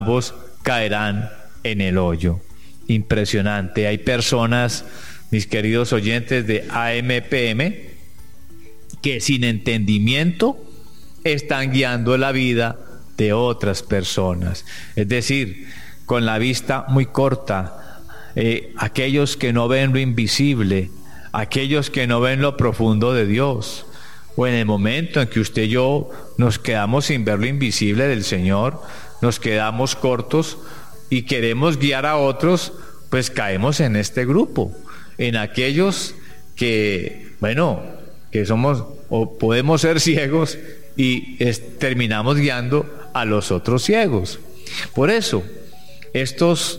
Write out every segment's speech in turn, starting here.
ambos caerán en el hoyo. Impresionante. Hay personas, mis queridos oyentes de AMPM, que sin entendimiento están guiando la vida de otras personas. Es decir, con la vista muy corta, aquellos que no ven lo invisible, aquellos que no ven lo profundo de Dios. O en el momento en que usted y yo nos quedamos sin ver lo invisible del Señor, nos quedamos cortos y queremos guiar a otros, pues caemos en este grupo, en aquellos que, que somos o podemos ser ciegos y terminamos guiando a los otros ciegos. Por eso, estos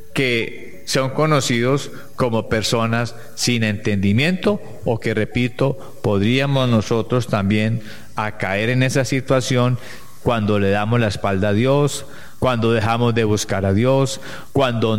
que son conocidos como personas sin entendimiento, o que, repito, podríamos nosotros también a caer en esa situación cuando le damos la espalda a Dios, cuando dejamos de buscar a Dios, cuando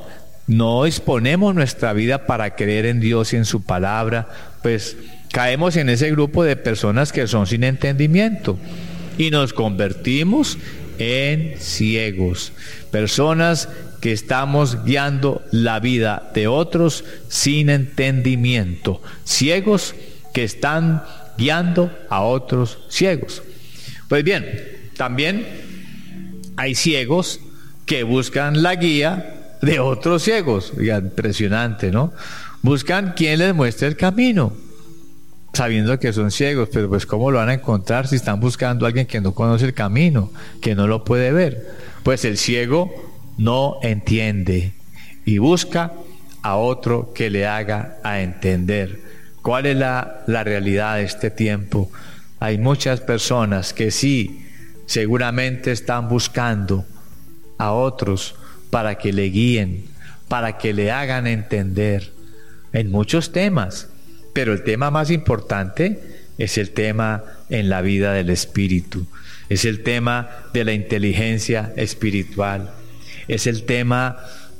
no exponemos nuestra vida para creer en Dios y en su palabra, pues caemos en ese grupo de personas que son sin entendimiento y nos convertimos en ciegos, personas que estamos guiando la vida de otros sin entendimiento, ciegos que están guiando a otros ciegos. Pues bien, también hay ciegos que buscan la guía de otros ciegos. Impresionante, ¿no? Buscan quien les muestre el camino, sabiendo que son ciegos, pero pues ¿cómo lo van a encontrar si están buscando a alguien que no conoce el camino, que no lo puede ver? Pues el ciego no entiende y busca a otro que le haga a entender. ¿Cuál es la realidad de este tiempo? Hay muchas personas que sí, seguramente están buscando a otros para que le guíen, para que le hagan entender en muchos temas, pero el tema más importante es el tema en la vida del espíritu, es el tema de la inteligencia espiritual, es el tema,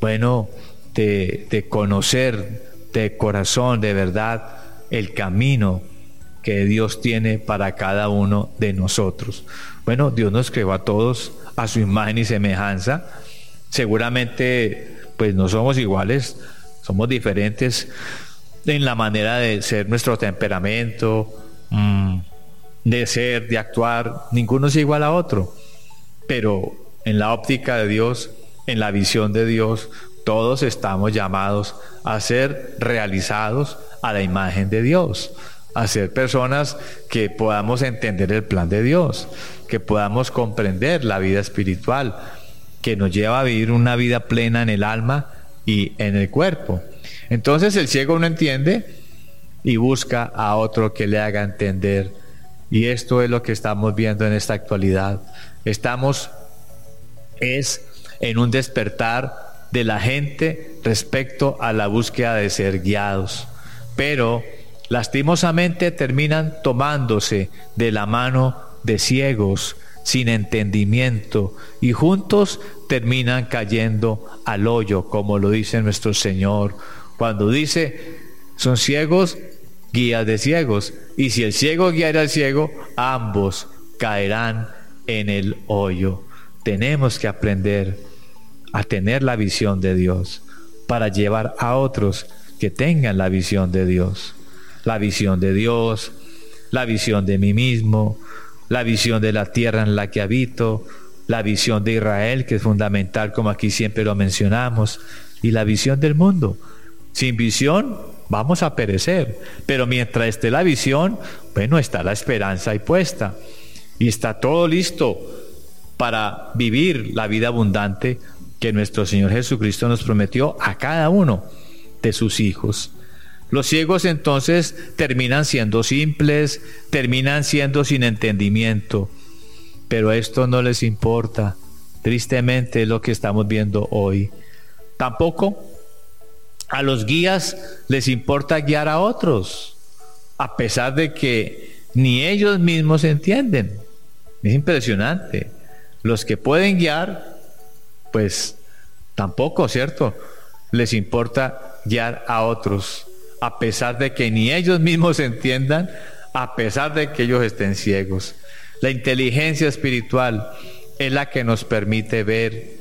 de conocer de corazón, de verdad, el camino que Dios tiene para cada uno de nosotros. Dios nos creó a todos a su imagen y semejanza. Seguramente, pues no somos iguales, somos diferentes en la manera de ser, nuestro temperamento, de ser, de actuar. Ninguno es igual a otro, pero en la óptica de Dios, en la visión de Dios, todos estamos llamados a ser realizados a la imagen de Dios, a ser personas que podamos entender el plan de Dios, que podamos comprender la vida espiritual, que nos lleva a vivir una vida plena en el alma y en el cuerpo. Entonces el ciego no entiende y busca a otro que le haga entender. Y esto es lo que estamos viendo en esta actualidad. Estamos en un despertar de la gente respecto a la búsqueda de ser guiados. Pero lastimosamente terminan tomándose de la mano de ciegos sin entendimiento y juntos terminan cayendo al hoyo, como lo dice nuestro Señor cuando dice: son ciegos, guías de ciegos, y si el ciego guiara al ciego, ambos caerán en el hoyo. Tenemos que aprender a tener la visión de Dios para llevar a otros que tengan la visión de Dios. La visión de Dios, la visión de mí mismo, la visión de la tierra en la que habito, la visión de Israel, que es fundamental, como aquí siempre lo mencionamos, y la visión del mundo. Sin visión vamos a perecer, pero mientras esté la visión, está la esperanza ahí puesta y está todo listo para vivir la vida abundante que nuestro Señor Jesucristo nos prometió a cada uno de sus hijos. Los ciegos entonces terminan siendo simples, terminan siendo sin entendimiento, pero esto no les importa. Tristemente es lo que estamos viendo hoy. Tampoco a los guías les importa guiar a otros, a pesar de que ni ellos mismos entienden. Es impresionante. Los que pueden guiar, pues tampoco, ¿cierto?, les importa guiar a otros, a pesar de que ni ellos mismos entiendan, a pesar de que ellos estén ciegos. La inteligencia espiritual es la que nos permite ver